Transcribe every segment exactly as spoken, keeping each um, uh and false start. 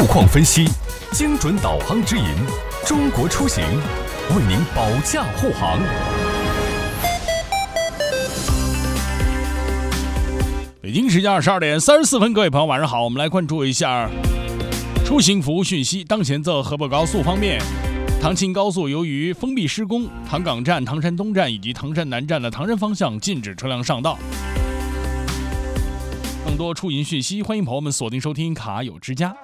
况分析，精准导航指引，中国出行为您保驾护航。 北京时间二十二点三十四分，各位朋友晚上好，我们来关注一下出行服务讯息。当前在河北高速方面，唐秦高速由于封闭施工，唐岗站、唐山东站以及唐山南站的唐山方向禁止车辆上道。更多出行讯息，欢迎朋友们锁定收听卡友之家。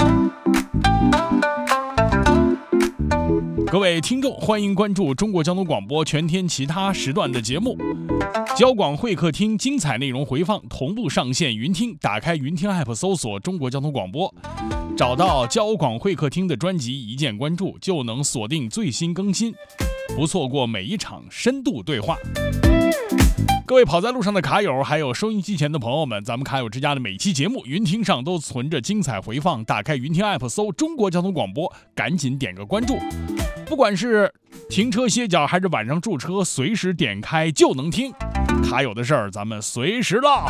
各位听众，欢迎关注中国交通广播全天其他时段的节目。交广会客厅精彩内容回放同步上线云听，打开云听 app 搜索中国交通广播，找到交广会客厅的专辑，一键关注就能锁定最新更新，不错过每一场深度对话。各位跑在路上的卡友，还有收音机前的朋友们，咱们卡友之家的每期节目云听上都存着精彩回放，打开云听 app 搜中国交通广播，赶紧点个关注。不管是停车歇脚还是晚上驻车，随时点开就能听。卡友的事儿咱们随时唠。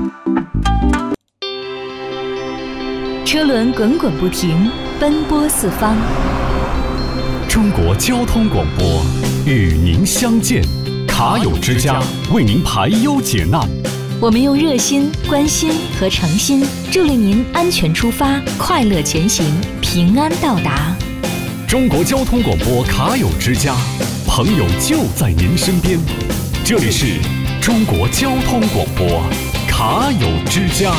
车轮滚滚不停，奔波四方。 中国交通广播与您相见，卡友之家为您排忧解难。 我们用热心、关心和诚心助力您安全出发，快乐前行，平安到达。 中国交通广播卡友之家，朋友就在您身边。这里是中国交通广播卡友之家。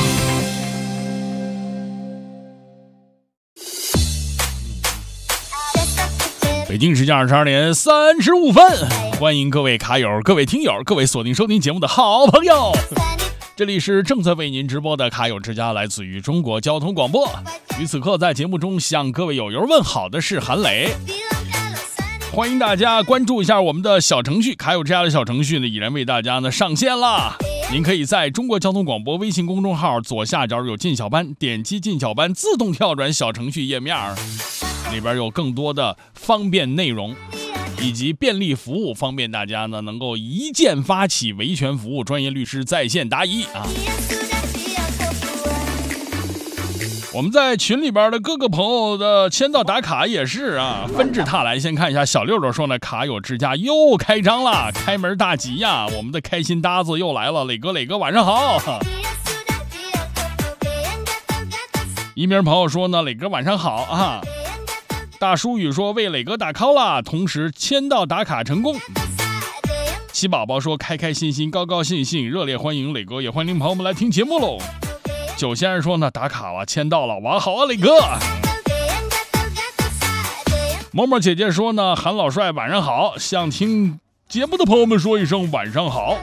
北京时间二十二点三十五分，欢迎各位卡友、各位听友、各位锁定收听节目的好朋友。这里是正在为您直播的卡友之家，来自于中国交通广播。于此刻在节目中向各位友友问好的是韩磊，欢迎大家关注一下我们的小程序，卡友之家的小程序呢已然为大家呢上线了。您可以在中国交通广播微信公众号左下角有进小班，点击进小班自动跳转小程序页面，里边有更多的方便内容以及便利服务，方便大家呢能够一键发起维权服务，专业律师在线答疑啊。我们在群里边的各个朋友的签到打卡也是啊，纷至沓来。先看一下小六六说呢，卡友之家又开张了，开门大吉呀！我们的开心搭子又来了，磊哥磊哥晚上好。一名朋友说呢，磊哥晚上好啊。大叔宇说为磊哥打 call 了，同时签到打卡成功。七宝宝说开开心心高高兴兴，热烈欢迎磊哥，也欢迎朋友们来听节目喽。九先生说呢，打卡了，签到了，哇好啊磊哥。某某姐姐说呢，韩老帅晚上好，想听节目的朋友们说一声晚上好。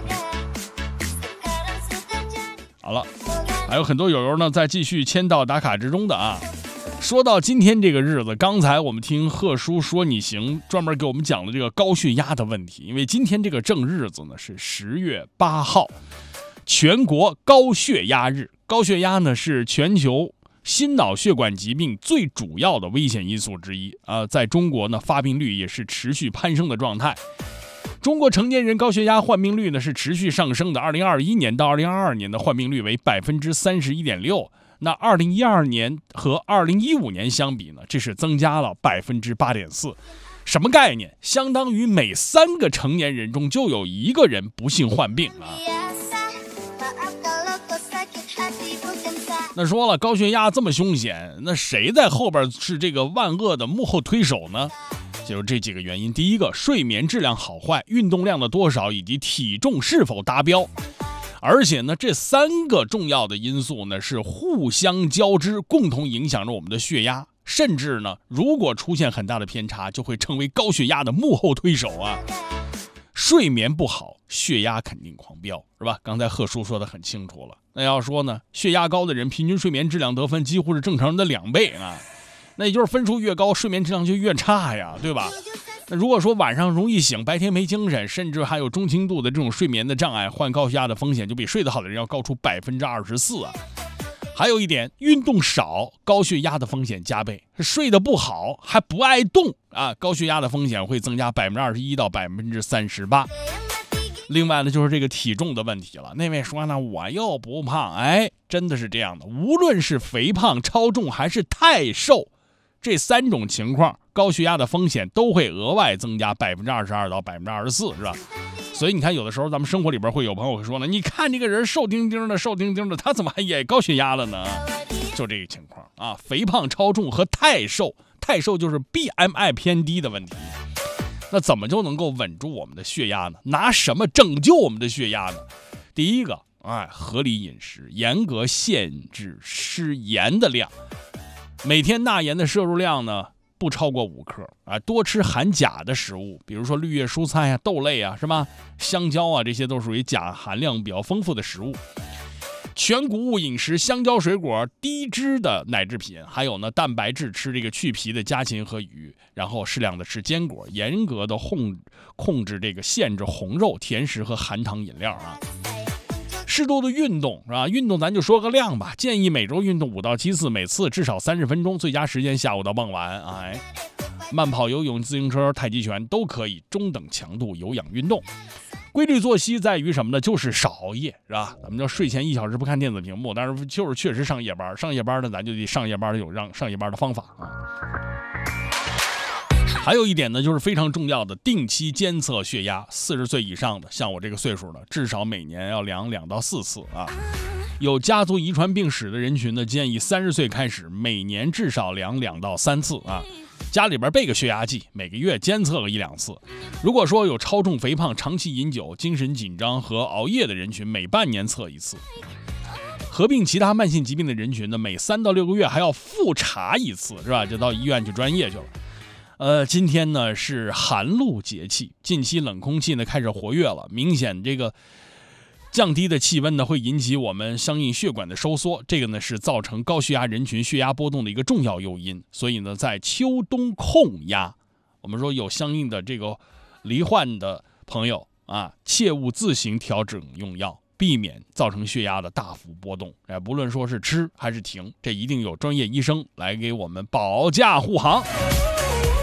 好了，还有很多友友呢在继续签到打卡之中的啊。说到今天这个日子，刚才我们听贺叔说你行专门给我们讲了这个高血压的问题，因为今天这个正日子呢是十月八号，全国高血压日。高血压呢是全球心脑血管疾病最主要的危险因素之一啊、呃，在中国呢发病率也是持续攀升的状态。中国成年人高血压患病率呢是持续上升的，二零二一年到二零二二年的患病率为百分之三十一点六。那二零一二年和二零一五年相比呢，这是增加了百分之八点四。什么概念？相当于每三个成年人中就有一个人不幸患病啊。那说了，高血压这么凶险，那谁在后边是这个万恶的幕后推手呢？就是这几个原因。第一个，睡眠质量好坏、运动量的多少以及体重是否达标。而且呢，这三个重要的因素呢是互相交织，共同影响着我们的血压，甚至呢，如果出现很大的偏差，就会成为高血压的幕后推手啊。睡眠不好，血压肯定狂飙，是吧？刚才贺叔说的很清楚了。那要说呢，血压高的人平均睡眠质量得分几乎是正常人的两倍啊，那也就是分数越高，睡眠质量就越差呀，对吧？那如果说晚上容易醒，白天没精神，甚至还有中轻度的这种睡眠的障碍，患高血压的风险就比睡得好的人要高出百分之二十四啊。还有一点，运动少，高血压的风险加倍；睡得不好还不爱动啊，高血压的风险会增加百分之二十一到百分之三十八。 另外呢，就是这个体重的问题了。那位说呢，我又不胖，哎，真的是这样的。无论是肥胖、超重还是太瘦，这三种情况，高血压的风险都会额外增加百分之二十二到百分之二十四，是吧？所以你看，有的时候咱们生活里边会有朋友会说呢，你看这个人瘦丁丁的，瘦丁丁的，他怎么还也高血压了呢？就这个情况啊，肥胖、超重和太瘦，太瘦就是 B M I 偏低的问题。那怎么就能够稳住我们的血压呢？拿什么拯救我们的血压呢？第一个，哎，合理饮食，严格限制吃盐的量，每天钠盐的摄入量呢不超过五克啊，多吃含钾的食物，比如说绿叶蔬菜啊、豆类啊，是吧？香蕉啊，这些都属于钾含量比较丰富的食物。全谷物饮食，香蕉、水果、低脂的奶制品，还有呢蛋白质，吃这个去皮的家禽和鱼，然后适量的吃坚果，严格的控控制这个限制红肉、甜食和含糖饮料啊。适度的运动是吧？运动咱就说个量吧，建议每周运动五到七次，每次至少三十分钟，最佳时间下午到傍晚。哎，慢跑、游泳、自行车、太极拳都可以，中等强度有氧运动。规律作息在于什么呢？就是少熬夜，是吧？咱们叫睡前一小时不看电子屏幕，但是就是确实上夜班，上夜班呢，咱就得上夜班有让上夜班的方法啊。还有一点呢，就是非常重要的定期监测血压。四十岁以上的，像我这个岁数的，至少每年要量两到四次啊。有家族遗传病史的人群呢，建议三十岁开始，每年至少量两到三次啊。家里边备个血压计，每个月监测个一两次。如果说有超重、肥胖、长期饮酒、精神紧张和熬夜的人群，每半年测一次。合并其他慢性疾病的人群呢，每三到六个月还要复查一次，是吧？就到医院去专业去了。呃，今天呢是寒露节气，近期冷空气呢开始活跃了，明显这个降低的气温呢会引起我们相应血管的收缩，这个呢是造成高血压人群血压波动的一个重要诱因。所以呢，在秋冬控压，我们说有相应的这个罹患的朋友啊，切勿自行调整用药，避免造成血压的大幅波动。哎，不论说是吃还是停，这一定有专业医生来给我们保驾护航。